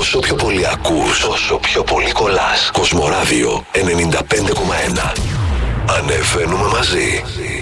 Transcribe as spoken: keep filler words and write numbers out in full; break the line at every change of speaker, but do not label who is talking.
Όσο πιο πολύ ακούς, όσο πιο πολύ κολλάς. Κοσμοράδιο ενενήντα πέντε κόμμα ένα. Ανεβαίνουμε μαζί.